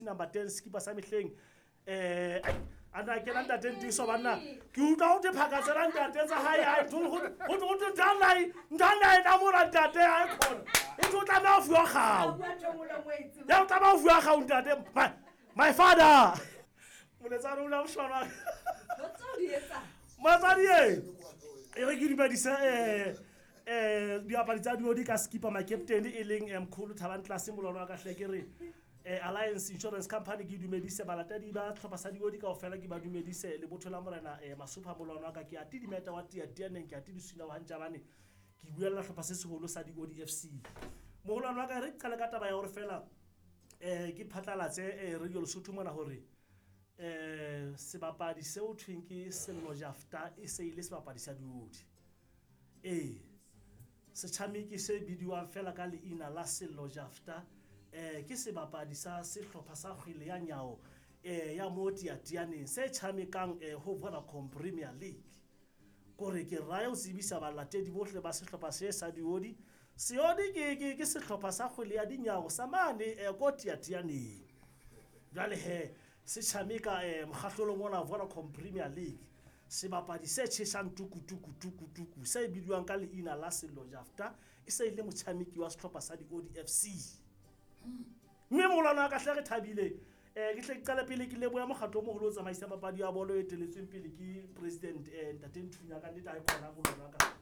number 10 skipa sa mehleng ana ke nna ntate Ntiso banna ke utlwa o te phakatsela ntate tsa hae ai go ndalai na mo ntate ai khona e tla na fuwa kgao ya tla ba fuwa kgao ntate my father moletsana o la mshwana matsadi e re ke dumedisa diapadi tsa diodi ka skipa ma captain e leng mkhulu Thabang Tlase molwana wa ka hle ke re Alliance Insurance Company ke dumedise balatedi ba tlhopha sa diodi kaofela ke ba dumedise le botho la morena Masupa molwana wa ka ke ati dimeta wa tia neng ke ati disina wa Hanjabane ke buela tlhopha se segolo sa diodi FC molwana wa ka re qala ka taba ya hore fela ke phatlalatse radio Lesotho mona hore sebapadi se o thweng ke Sello Jafta e se ile sebapadi sa diodi se tshameki se bidiwang fela ka leina la Sello Jafta ke sebapadi sa sehlopha sa kgwele ya nyao ya moti ya tianeng se tshamekang ho Vodacom Premier League kore ke raya o tsebisa balatedi bohle ba sehlopha se sa diodi seodi ke sehlopha sa kgwele ya dinyao sa mane koti ya tianeng jale se tshameka mokgahlolong mona Vodacom Premier League sebapadi se tshesang tuku se bidiwang ka leina la Sello Jafta e se ile motshameki wa sehlopha sa diodi FC mme molwana ka hle re thabile ke hle qala pele ke leboya mokgatlo mo holo tsamaisa mapadi a bolo e teletsweng pele ke president Ntate Nthunya ka nnete a ikgona molwana ka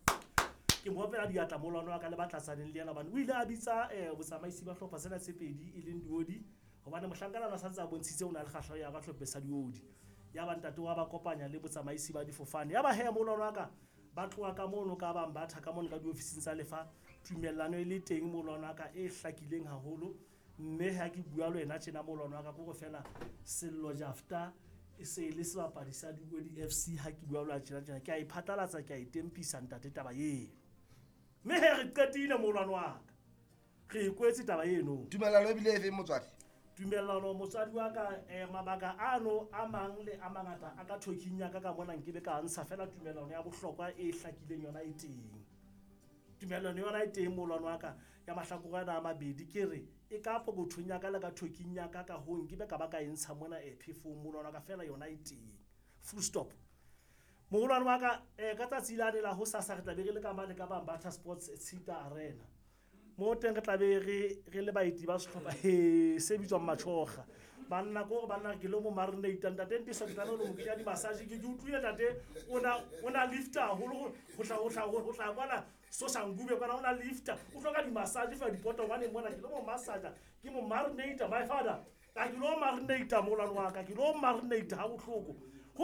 ke mo opela diatla molwana ka le batlatsaneng le yena bana o ile a bitsa botsamaisi ba hlopha sena tse pedi e leng diodi hobane mohlankana na santsa bontshitse o na le kgahlo ya ga hlophe sa diodi ya ba ntate wa ba kopanya le botsamaisi ba difofane ya ba molwana ka ba tloa ka mono ka ba mbatha ka mono ka diofising tsa lefa tumellano e le teng molwana ka e hlakileng haholo mme ha ke bua le wena tjena molwana ka go fela Sello Jafta e se ile sebapadi sa diodi FC ha ke bua le tjena ke a iphatlalatsa ke a itempisa ntate taba ye mme re qetile molwana ka re ikwetse taba eno tumellano e bile efe motswadi tumellano motswadi wa ka mabaka ano a mang le a mangata a ka thoking ya ka mona nkebe ka ntsha fela tumellano ya bohlokwa e hlakileng yona e teng tumellano yona e teng molwana wa ka ya mahlakorana a mabedi ke re e ka pokothong ya ka le ka thoking ya ka ho nkebe ka ba ka ntsha mona phefong molwana ka fela yona e teng full stop molwana wa ka ka tsatsi la la ho sasa re tla be re le ka mane ka Bambatha Sports Theatre Arena mo teng re tla be re le baiti ba sehlopha se bitswang Matshoga banna go banna ke lo mo marinate ntate Ntiso ke tla no mo kenya di massage ke utlwile ntate ona lifter ho tla bona so sangube kana ona lifter o hloka di massage fa di poto wane mona ke lo mo massage ke mo marinate my father ka ke lo marinate molwana wa ka ke lo marinate ha bohloko